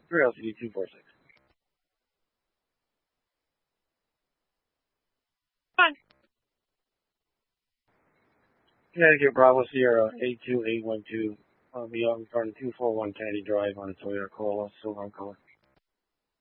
LCD 246. Fine. Connecticut Bravo Sierra 82812. Beyond Garden 241 Kennedy Drive on a Toyota Corolla, silver in color.